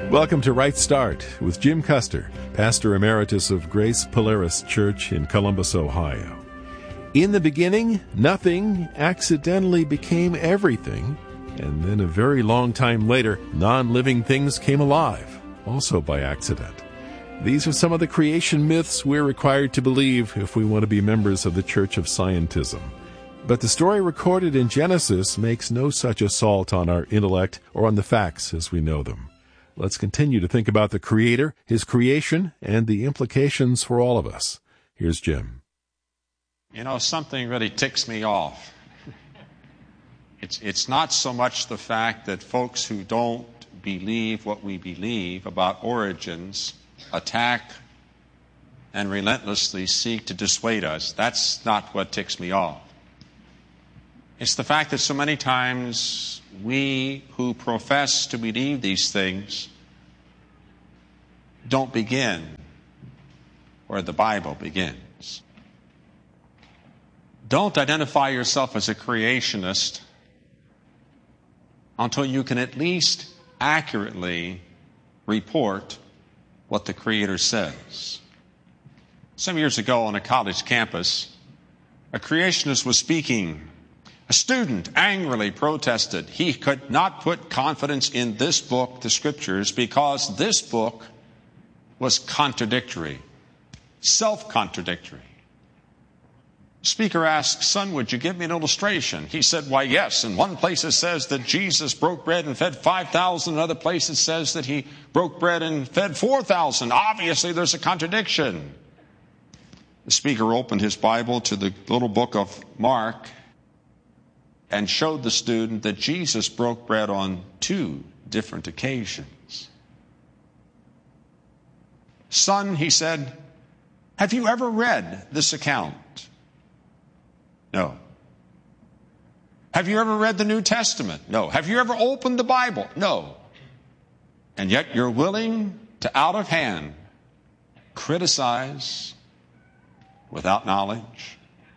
Welcome to Right Start with Jim Custer, Pastor Emeritus of Grace Polaris Church in Columbus, Ohio. In the beginning, nothing accidentally became everything, and then a very long time later, non-living things came alive, also by accident. These are some of the creation myths we're required to believe if we want to be members of the Church of Scientism. But the story recorded in Genesis makes no such assault on our intellect or on the facts as we know them. Let's continue to think about the Creator, His creation, and the implications for all of us. Here's Jim. You know, something really ticks me off. It's not so much the fact that folks who don't believe what we believe about origins attack and relentlessly seek to dissuade us. That's not what ticks me off. It's the fact that so many times we who profess to believe these things don't begin where the Bible begins. Don't identify yourself as a creationist until you can at least accurately report what the Creator says. Some years ago on a college campus, a creationist was speaking. A student angrily protested he could not put confidence in this book, the Scriptures, because this book was contradictory, self-contradictory. The speaker asked, "Son, would you give me an illustration?" He said, "Why, yes. In one place it says that Jesus broke bread and fed 5,000. In another place it says that he broke bread and fed 4,000. Obviously, there's a contradiction." The speaker opened his Bible to the little book of Mark and showed the student that Jesus broke bread on 2 different occasions. "Son," he said, "have you ever read this account?" "No." "Have you ever read the New Testament?" "No." "Have you ever opened the Bible?" "No." "And yet you're willing to, out of hand, criticize without knowledge?"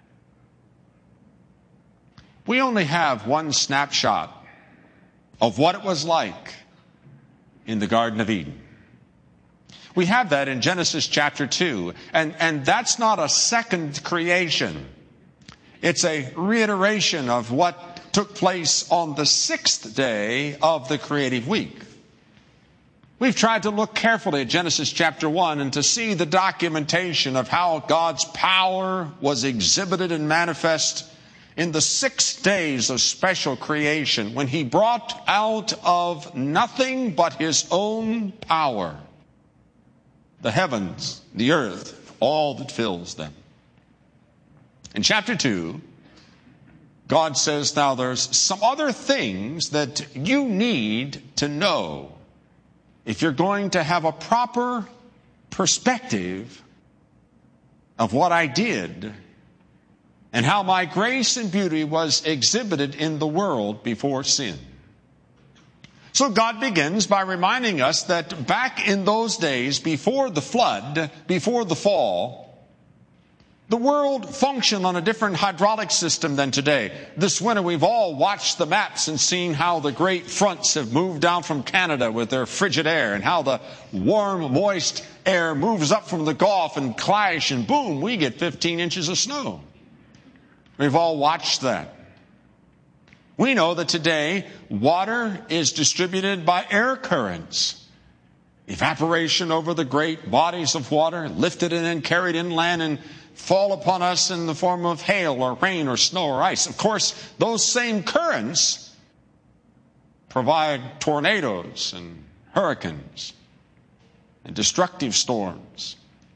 We only have one snapshot of what it was like in the Garden of Eden. We have that in Genesis chapter 2, and that's not a second creation. It's a reiteration of what took place on the 6th day of the creative week. We've tried to look carefully at Genesis chapter 1 and to see the documentation of how God's power was exhibited and manifest in the 6 days of special creation, when He brought out of nothing but His own power the heavens, the earth, all that fills them. In chapter 2, God says, now there's some other things that you need to know if you're going to have a proper perspective of what I did and how my grace and beauty was exhibited in the world before sin. So God begins by reminding us that back in those days, before the flood, before the fall, the world functioned on a different hydraulic system than today. This winter we've all watched the maps and seen how the great fronts have moved down from Canada with their frigid air, and how the warm, moist air moves up from the Gulf and clash, and boom, we get 15 inches of snow. We've all watched that. We know that today water is distributed by air currents. Evaporation over the great bodies of water, lifted and then carried inland and fall upon us in the form of hail or rain or snow or ice. Of course, those same currents provide tornadoes and hurricanes and destructive storms.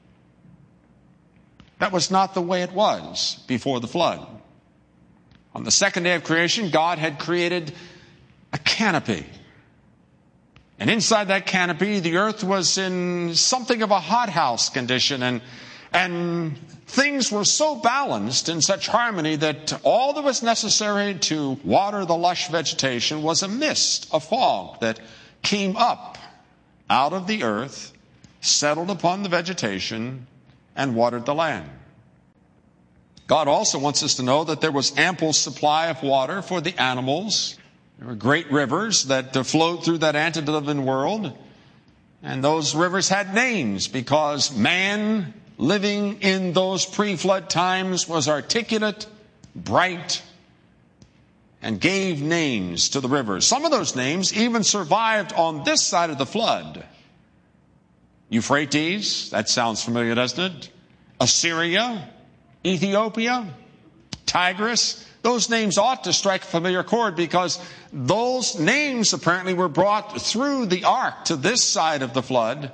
That was not the way it was before the flood. On the 2nd day of creation, God had created a canopy. And inside that canopy, the earth was in something of a hothouse condition, and things were so balanced in such harmony that all that was necessary to water the lush vegetation was a mist, a fog that came up out of the earth, settled upon the vegetation, and watered the land. God also wants us to know that there was ample supply of water for the animals. There were great rivers that flowed through that antediluvian world. And those rivers had names because man living in those pre-flood times was articulate, bright, and gave names to the rivers. Some of those names even survived on this side of the flood. Euphrates, that sounds familiar, doesn't it? Assyria, Ethiopia, Tigris. Those names ought to strike a familiar chord because those names apparently were brought through the ark to this side of the flood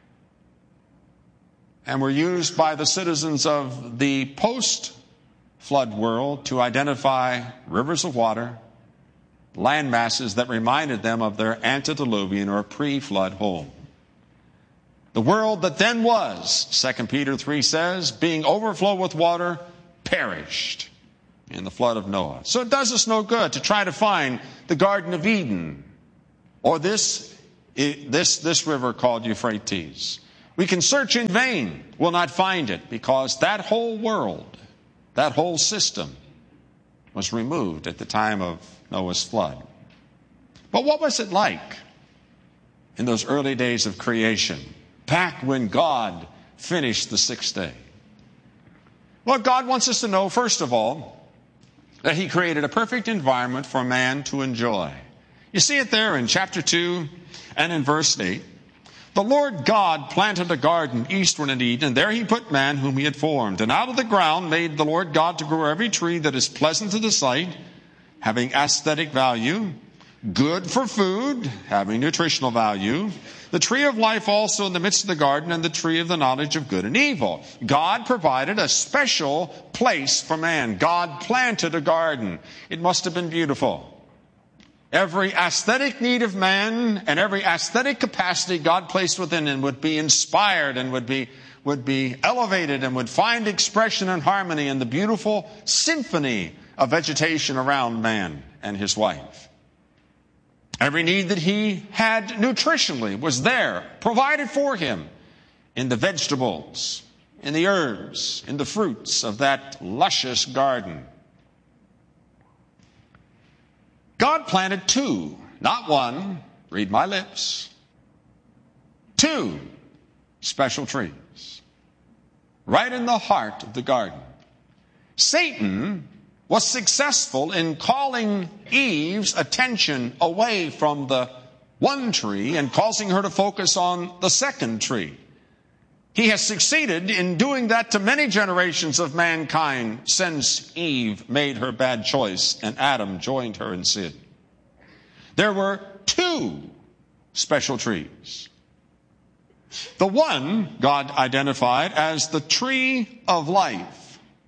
and were used by the citizens of the post-flood world to identify rivers of water, land masses that reminded them of their antediluvian or pre-flood home. The world that then was, 2 Peter 3 says, being overflowed with water, perished in the flood of Noah. So it does us no good to try to find the Garden of Eden or this river called Euphrates. We can search in vain, will not find it, because that whole world, that whole system was removed at the time of Noah's flood. But what was it like in those early days of creation, back when God finished the sixth day? Well, God wants us to know, first of all, that He created a perfect environment for man to enjoy. You see it there in chapter 2 and in verse 8. The Lord God planted a garden eastward in Eden, and there He put man whom He had formed. And out of the ground made the Lord God to grow every tree that is pleasant to the sight, having aesthetic value, good for food, having nutritional value, the tree of life also in the midst of the garden, and the tree of the knowledge of good and evil. God provided a special place for man. God planted a garden. It must have been beautiful. Every aesthetic need of man and every aesthetic capacity God placed within him would be inspired and would be elevated and would find expression and harmony in the beautiful symphony of vegetation around man and his wife. Every need that he had nutritionally was there, provided for him in the vegetables, in the herbs, in the fruits of that luscious garden. God planted two, not one, read my lips, two special trees right in the heart of the garden. Satan was successful in calling Eve's attention away from the one tree and causing her to focus on the second tree. He has succeeded in doing that to many generations of mankind since Eve made her bad choice and Adam joined her in sin. There were two special trees. The one God identified as the tree of life.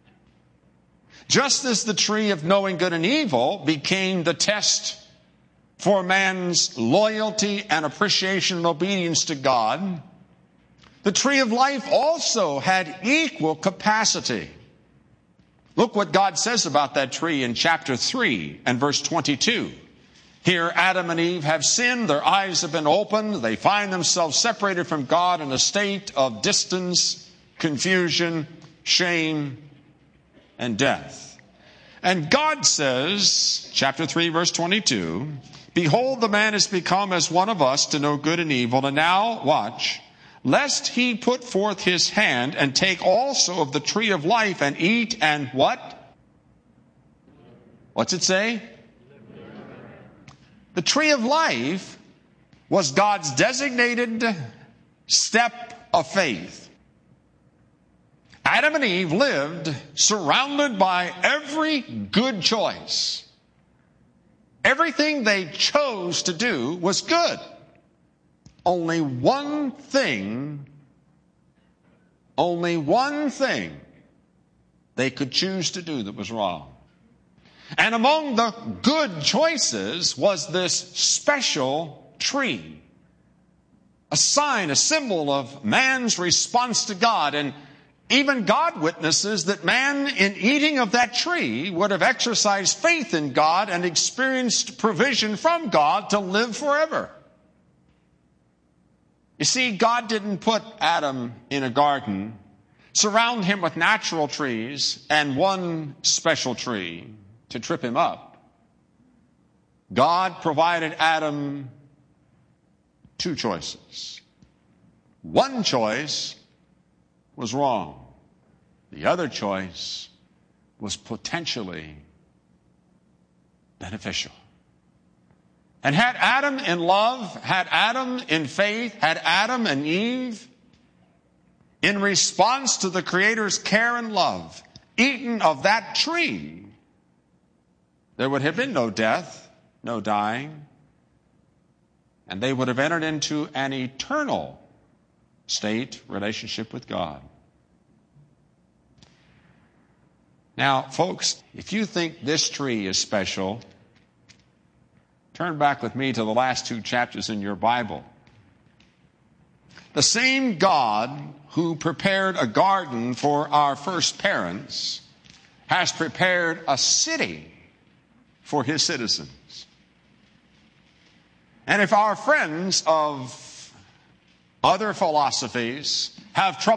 Just as the tree of knowing good and evil became the test for man's loyalty and appreciation and obedience to God, the tree of life also had equal capacity. Look what God says about that tree in chapter 3 and verse 22. Here Adam and Eve have sinned, their eyes have been opened, they find themselves separated from God in a state of distance, confusion, shame, and death. And God says, chapter 3, verse 22, behold, the man is become as one of us to know good and evil. And now, watch, lest he put forth his hand and take also of the tree of life and eat and what? What's it say? The tree of life was God's designated step of faith. Adam and Eve lived surrounded by every good choice. Everything they chose to do was good. Only one thing they could choose to do that was wrong. And among the good choices was this special tree. A sign, a symbol of man's response to God. And even God witnesses that man, in eating of that tree, would have exercised faith in God and experienced provision from God to live forever. You see, God didn't put Adam in a garden, surround him with natural trees, and one special tree to trip him up. God provided Adam two choices. One choice was wrong. The other choice was potentially beneficial. And had Adam in love, had Adam in faith, had Adam and Eve, in response to the Creator's care and love, eaten of that tree, there would have been no death, no dying, and they would have entered into an eternal state relationship with God. Now, folks, if you think this tree is special, turn back with me to the last 2 chapters in your Bible. The same God who prepared a garden for our first parents has prepared a city for his citizens. And if our friends of other philosophies have trouble